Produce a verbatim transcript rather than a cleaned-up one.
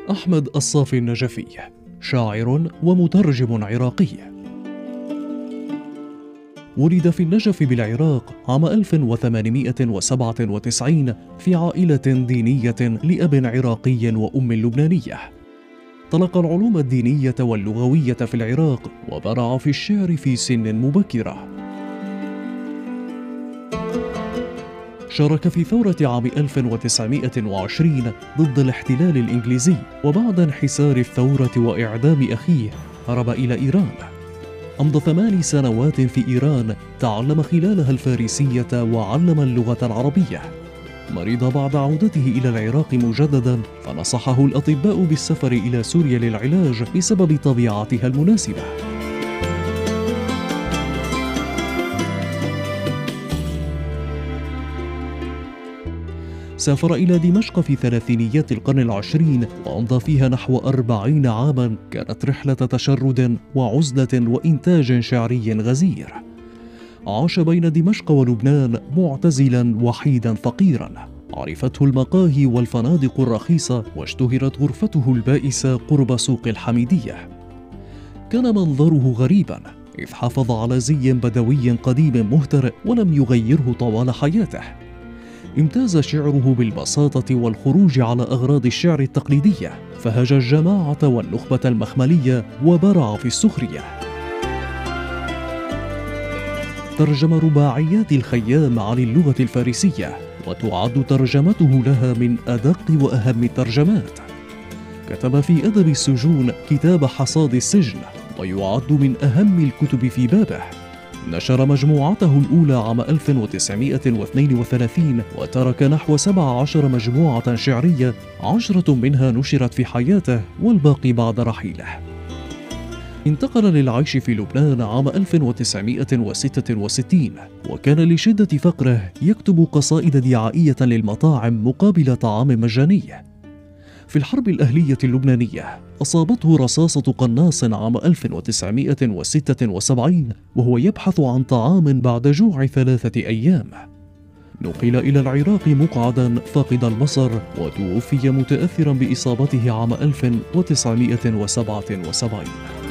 أحمد الصافي النجفي، شاعر ومترجم عراقي. ولد في النجف بالعراق عام ألف وثمانمائة وسبعة وتسعين في عائلة دينية لأب عراقي وأم لبنانية. تلقى العلوم الدينية واللغوية في العراق وبرع في الشعر في سن مبكرة. شارك في ثورة عام ألف وتسعمائة وعشرين ضد الاحتلال الإنجليزي، وبعد انحسار الثورة وإعدام أخيه هرب إلى إيران. أمضى ثمان سنوات في إيران تعلم خلالها الفارسية وعلم اللغة العربية. مرض بعد عودته إلى العراق مجددا، فنصحه الأطباء بالسفر إلى سوريا للعلاج بسبب طبيعتها المناسبة. سافر إلى دمشق في ثلاثينيات القرن العشرين، وأمضى فيها نحو أربعين عاما. كانت رحلة تشرد وعزلة وإنتاج شعري غزير. عاش بين دمشق ولبنان معتزلا وحيدا فقيرا. عرفته المقاهي والفنادق الرخيصة، واشتهرت غرفته البائسة قرب سوق الحميدية. كان منظره غريبا، إذ حافظ على زي بدوي قديم مهترئ ولم يغيره طوال حياته. امتاز شعره بالبساطة والخروج على أغراض الشعر التقليدية، فهج الجماعة والنخبة المخملية وبرع في السخرية. ترجم رباعيات الخيام عن اللغة الفارسية، وتعد ترجمته لها من أدق وأهم الترجمات. كتب في أدب السجون كتاب حصاد السجن، ويعد من أهم الكتب في بابه. نشر مجموعته الأولى عام ألف وتسعمائة واثنين وثلاثين، وترك نحو سبع عشر مجموعة شعرية، عشرة منها نشرت في حياته والباقي بعد رحيله. انتقل للعيش في لبنان عام ألف وتسعمائة وستة وستين، وكان لشدة فقره يكتب قصائد دعائية للمطاعم مقابل طعام مجاني. في الحرب الأهلية اللبنانية أصابته رصاصة قناص عام ألف وتسعمائة وستة وسبعين وهو يبحث عن طعام بعد جوع ثلاثة أيام. نقل إلى العراق مقعدا فاقد البصر، وتوفي متأثرا بإصابته عام ألف وتسعمائة وسبعة وسبعين.